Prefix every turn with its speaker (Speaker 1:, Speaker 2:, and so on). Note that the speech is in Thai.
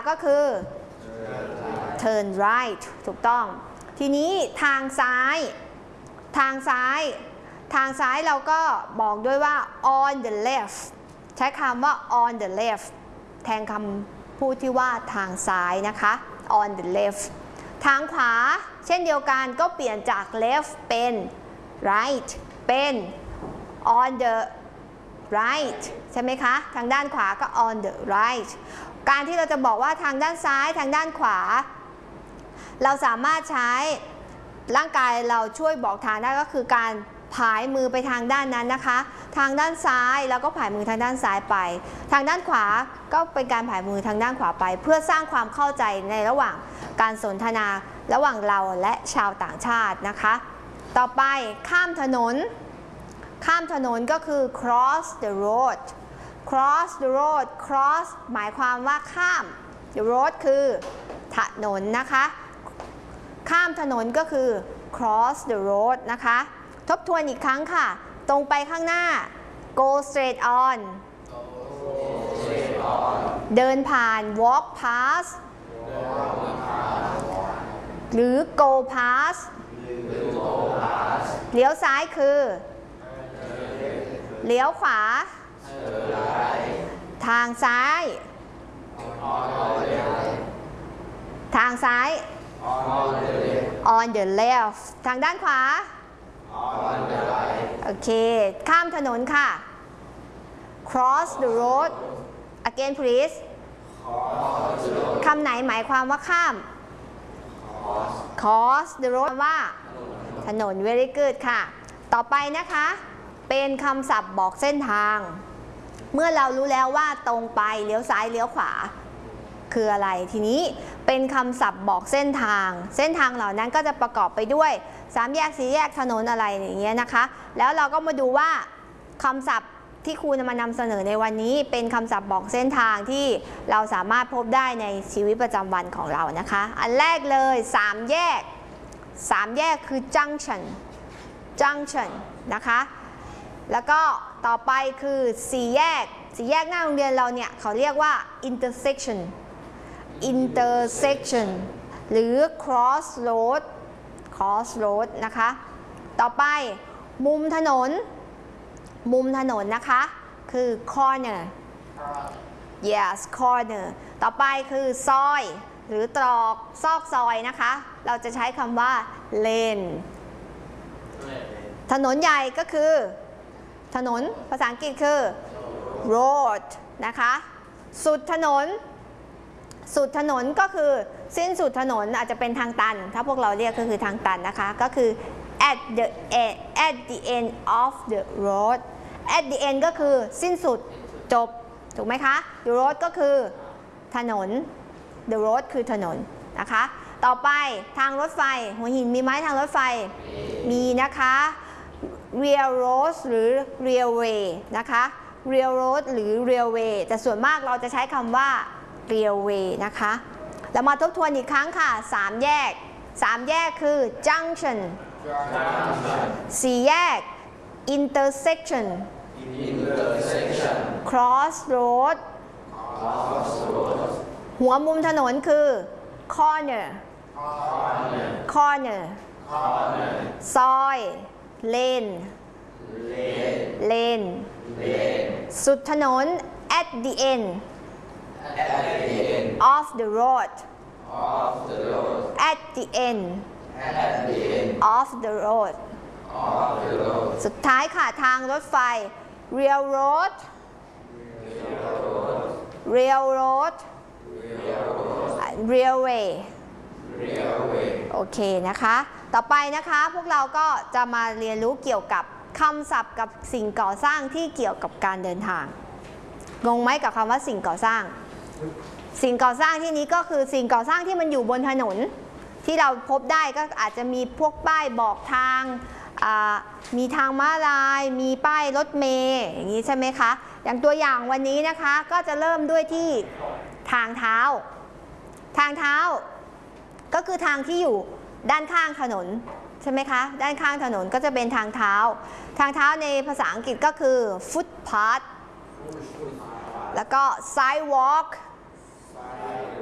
Speaker 1: ก็คือ turn right ถูกต้องทีนี้ทางซ้ายเราก็บอกด้วยว่า on the left ใช้คำว่า on the left แทนคำพูดที่ว่าทางซ้ายนะคะ on the left ทางขวาเช่นเดียวกันก็เปลี่ยนจาก left เป็น right เป็น on the right ใช่ไหมคะทางด้านขวาก็ on the right การที่เราจะบอกว่าทางด้านซ้ายทางด้านขวาเราสามารถใช้ร่างกายเราช่วยบอกทางได้ก็คือการผายมือไปทางด้านนั้นนะคะทางด้านซ้ายแล้วก็ผายมือทางด้านซ้ายไปทางด้านขวาก็เป็นการผายมือทางด้านขวาไปเพื่อสร้างความเข้าใจในระหว่างการสนทนาระหว่างเราและชาวต่างชาตินะคะต่อไปข้ามถนนก็คือ cross the road cross the road cross หมายความว่าข้าม the road คือถนนนะคะข้ามถนนก็คือ cross the road นะคะทบทวนอีกครั้งค่ะตรงไปข้างหน้า go straight on เดินผ่าน walk past หรือ go past เลี้ยวซ้ายคือเลี้ยวขวาทางซ้ายon the left ทางด้านขวาโอเคข้ามถนนค่ะ cross the road again please คำไหนหมายความว่าข้าม cross the road ว่าถนน very good ค่ะต่อไปนะคะเป็นคำศัพท์บอกเส้นทางเมื่อเรารู้แล้วว่าตรงไปเลี้ยวซ้ายเลี้ยวขวาคืออะไรทีนี้เป็นคำศัพท์บอกเส้นทางเหล่านั้นก็จะประกอบไปด้วย3แยก4แยกถนนอะไรอย่างเงี้ยนะคะแล้วเราก็มาดูว่าคำศัพท์ที่ครูมานำเสนอในวันนี้เป็นคำศัพท์บอกเส้นทางที่เราสามารถพบได้ในชีวิตประจำวันของเรานะคะอันแรกเลย3แยกคือ junction นะคะแล้วก็ต่อไปคือ4แยกหน้าโรงเรียนเราเนี่ยเขาเรียกว่า intersection หรือ cross road นะคะต่อไปมุมถนนนะคะคือ corner yes corner ต่อไปคือซอยหรือตรอกซอกซอยนะคะเราจะใช้คำว่า lane ถนนใหญ่ก็คือถนนภาษาอังกฤษคือ road นะคะสุดถนนก็คือสิ้นสุดถนนอาจจะเป็นทางตันถ้าพวกเราเรียกก็คือทางตันนะคะก็คือ at the end of the road at the end ก็คือสิ้นสุดจบถูกไหมคะ the road ก็คือถนน the road คือถนนนะคะต่อไปทางรถไฟหัวหินมีไหมทางรถไฟมีนะคะ railroad หรือ railway นะคะ railroad หรือ railway แต่ส่วนมากเราจะใช้คำว่า railway นะคะแล้วมาทบทวนอีกครั้งค่ะ3แยกคือ junction 4แยก intersection cross road หัวมุมถนนคือ corner ซอย lane สุดถนน at the end of the road at the end of the road สุดท้ายค่ะทางรถไฟ railroad โอเคนะคะต่อไปนะคะพวกเราก็จะมาเรียนรู้เกี่ยวกับคำศัพท์กับสิ่งก่อสร้างที่เกี่ยวกับการเดินทางงงไหมกับคำว่าสิ่งก่อสร้างที่นี้ก็คือสิ่งก่อสร้างที่มันอยู่บนถนนที่เราพบได้ก็อาจจะมีพวกป้ายบอกทางมีทางม้าลายมีป้ายรถเมล์อย่างนี้ใช่ไหมคะอย่างตัวอย่างวันนี้นะคะก็จะเริ่มด้วยที่ทางเท้าก็คือทางที่อยู่ด้านข้างถนนใช่ไหมคะด้านข้างถนนก็จะเป็นทางเท้าในภาษาอังกฤษก็คือ footpath แล้วก็ sidewalk